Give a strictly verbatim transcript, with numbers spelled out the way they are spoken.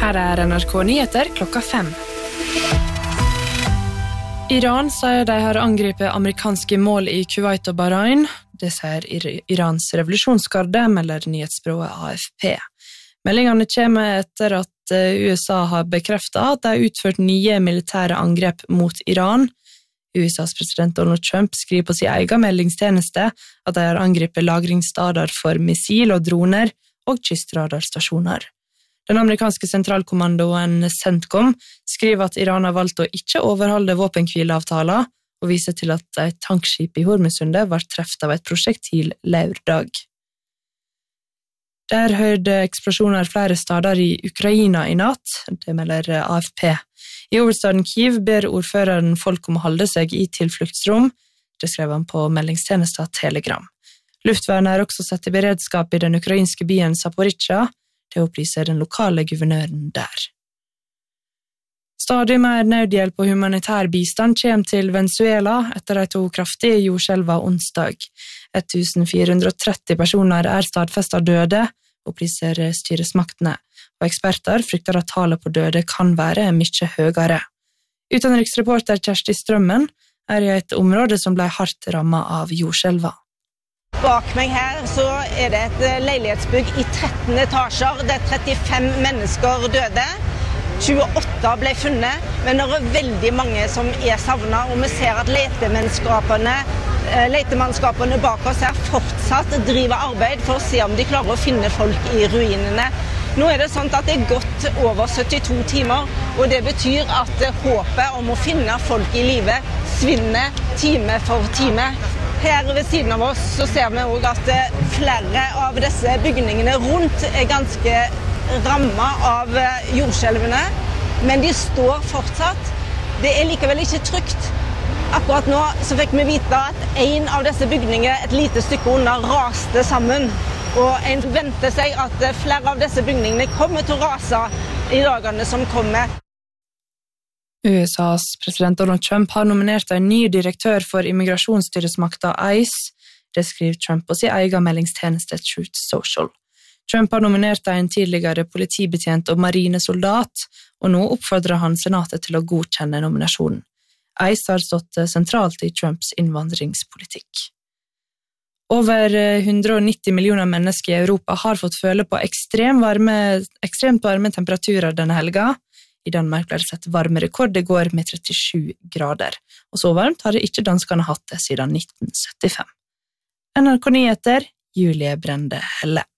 Her er N R K Nyheter klokka fem. Iran sier de har angrepet amerikanske mål i Kuwait og Bahrain. Det sier Irans revolusjonsgarde, melder nyhetsbyrået A F P. Meldingene kommer etter at U S A har bekreftet at de har utført nye militære angrep mot Iran. U S A's president Donald Trump skriver på sin egen meldingstjeneste at de har angrepet lagringssteder for missil og droner og kystradarstasjoner. Den amerikanske sentralkommandoen CENTCOM skriver at Iran har valgt å ikke overholde våpenhvileavtaler og viser til at et tankskip i Hormusundet var treffet av et prosjektil lørdag. Der hørte eksplosjoner flere steder i Ukraina i natt, det melder A F P. I hovedstaden Kyiv ber ordføreren folk om å holde seg i tilfluktsrom, det skrev han på meldingstjenesten Telegram. Luftvernet er også satt i beredskap i den ukrainske byen Zaporizjzja, det opplyser den lokale guvernøren der. Stadig mer nødhjelp og humanitær bistand kommer til Venezuela etter de to kraftige jordskjelver onsdag. fjorten tretti personer er stadfestet døde, opplyser styresmaktene, og eksperter frykter at tallet på døde kan være mye høyere. Utenriksreporter Kjersti Strømmen er i et område som ble hardt rammet av jordskjelver. Bak meg her så er det et leilighetsbygg i tretten etasjer, der trettifem mennesker døde. tjueåtte ble funnet, men det er veldig mange som er savnet, og vi ser at letemannskapene, letemannskapene bak oss her fortsatt driver arbeid for å se om de klarer å finne folk i ruinene. Nå er det sånn at det er gått over syttito timer, og det betyr at håpet om å finne folk i livet svinner time for time. Her ved siden av oss så ser vi også at flere av disse bygningene rundt er ganske rammet av jordskjelvene, men de står fortsatt. Det er likevel ikke trygt. Akkurat nå så fikk vi vite at en av disse bygningene et lite stykke under raste sammen, og en venter seg at flere av disse bygningene kommer til å rase i dagene som kommer. U S A's president Donald Trump har nominert en ny direktør for immigrasjonsstyresmakta ICE, det skriver Trump på sin egen meldingstjeneste Truth Social. Trump har nominert en tidligere politibetjent og marinesoldat, og nå oppfordrer han senatet til å godkjenne nominasjonen. ICE har stått sentralt i Trumps innvandringspolitikk. Over hundre og nitti millioner mennesker i Europa har fått føle på ekstrem varme, ekstremt varme temperaturer denne helga. I Danmark ble det sett varmerekord i går med trettisju grader, og så varmt har ikke danskene hatt det siden nitten syttifem. N R K Nyheter, Julie Brende Helle.